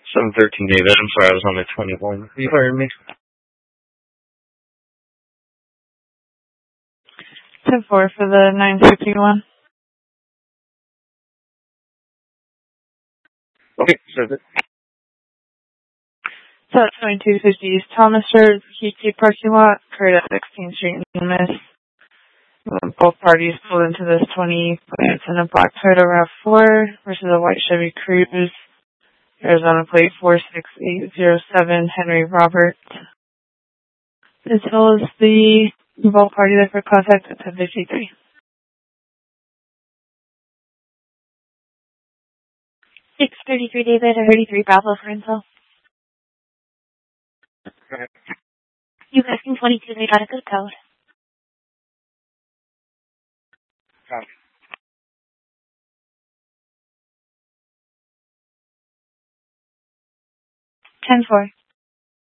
713 David. I'm sorry, I was on the 21. You heard me? 10-4 for the 951. Okay, so So at 2250 East Thomas Road, QT parking lot, occurred at 16th Street in Miss. Both parties pulled into this 20 plants in a black Toyota RAV4 versus a white Chevy Cruze, Arizona plate 46807, Henry Robert. As well as the involved party there for contact at 1053. 633 David, 33 Bravo for info. You asking 22, they got a good code. Copy. 10-4.